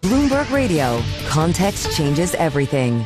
Bloomberg Radio. Context changes everything.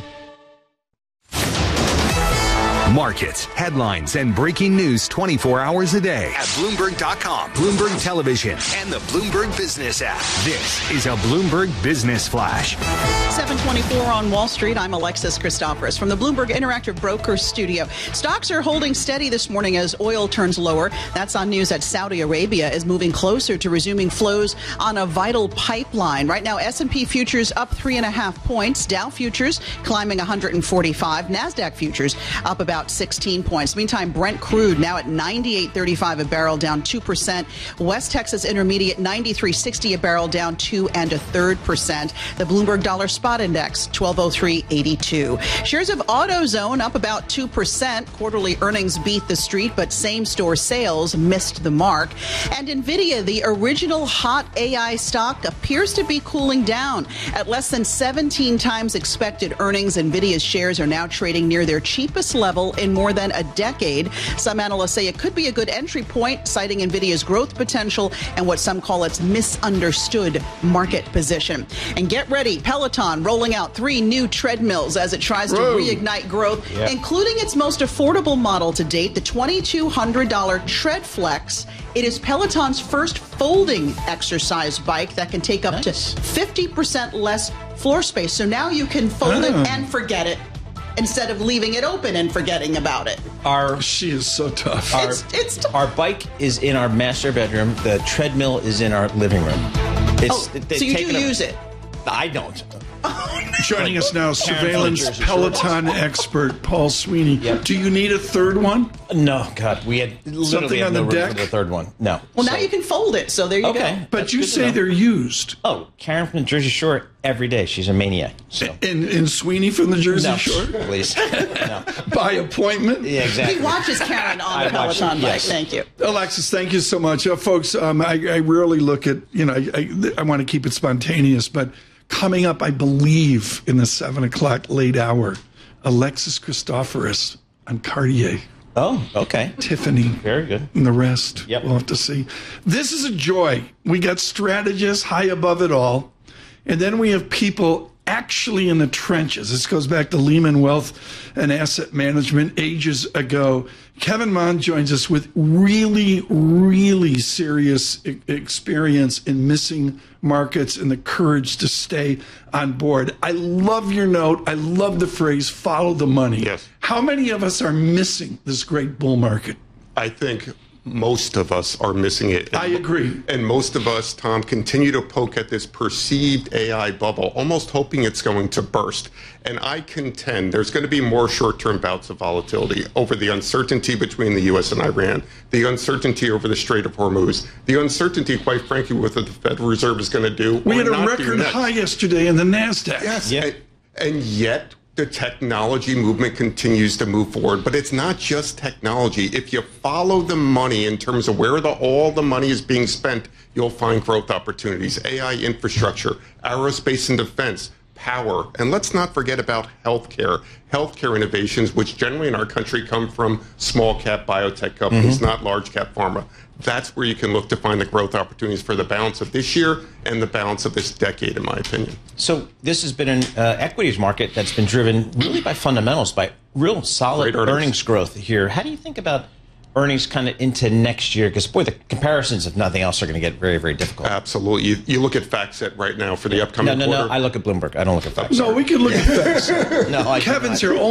Markets, headlines, and breaking news 24 hours a day at Bloomberg.com, Bloomberg Television, and the Bloomberg Business app. This is a Bloomberg Business Flash. 7:24 on Wall Street. I'm Alexis Christoforous from the Bloomberg Interactive Brokers studio. Stocks are holding steady this morning as oil turns lower. That's on news that Saudi Arabia is moving closer to resuming flows on a vital pipeline. Right now, S&P futures up 3.5 points. Dow futures climbing 145. NASDAQ futures up about 16 points. Meantime, Brent crude now at $98.35 a barrel, down 2%. West Texas Intermediate $93.60 a barrel, down 2 1/3%. The Bloomberg Dollar Spot Index 1203.82. Shares of AutoZone up about 2%. Quarterly earnings beat the street, but same-store sales missed the mark. And Nvidia, the original hot AI stock, appears to be cooling down. At less than 17 times expected earnings, Nvidia's shares are now trading near their cheapest level in more than a decade. Some analysts say it could be a good entry point, citing Nvidia's growth potential and what some call its misunderstood market position. And get ready, Peloton rolling out 3 new treadmills as it tries to reignite growth, including its most affordable model to date, the $2,200 TreadFlex. It is Peloton's first folding exercise bike that can take up to 50% less floor space. So now you can fold it and forget it, instead of leaving it open and forgetting about it. She is so tough. Our bike is in our master bedroom. The treadmill is in our living room. So you do use it? I don't. Joining us now, surveillance Peloton expert Paul Sweeney. Yep. Do you need a third one? No, God, we had literally on no the room deck for the third one. No. Well, now you can fold it, so there you go. But you say they're used. Oh, Karen from the Jersey Shore every day. She's a maniac. So. And Sweeney from the Jersey Shore? Please. No. By appointment? Yeah, exactly. He watches Karen on the Peloton bike. Yes. Thank you. Alexis, thank you so much. Folks, I rarely look at, I want to keep it spontaneous, but coming up, I believe, in the 7 o'clock late hour, Alexis Christoforous on Cartier. Oh, okay. Tiffany. Very good. And the rest. Yep. We'll have to see. This is a joy. We got strategists high above it all. And then we have people actually in the trenches. This goes back to Lehman Wealth and Asset Management ages ago. Kevin Mon joins us with really, really serious experience in missing markets and the courage to stay on board. I love your note. I love the phrase, follow the money. Yes. How many of us are missing this great bull market? I think most of us are missing it. I agree. And most of us, Tom, continue to poke at this perceived AI bubble, almost hoping it's going to burst. And I contend there's going to be more short-term bouts of volatility over the uncertainty between the U.S. and Iran, the uncertainty over the Strait of Hormuz, the uncertainty, quite frankly, with what the Federal Reserve is going to do. We had a record high yesterday in the NASDAQ. Yes. Yeah. And yet, the technology movement continues to move forward, but it's not just technology. If you follow the money in terms of where all the money is being spent, you'll find growth opportunities, AI infrastructure, aerospace and defense, power, and let's not forget about healthcare innovations, which generally in our country come from small cap biotech companies, not large cap pharma. That's where you can look to find the growth opportunities for the balance of this year and the balance of this decade, in my opinion. So this has been an equities market that's been driven really by fundamentals, by real solid earnings growth here. How do you think about earnings kind of into next year? Because, boy, the comparisons, if nothing else, are going to get very, very difficult. Absolutely. You look at FactSet right now for the upcoming quarter. No. I look at Bloomberg. I don't look at FactSet. No, we can look at FactSet. No, Kevin's here.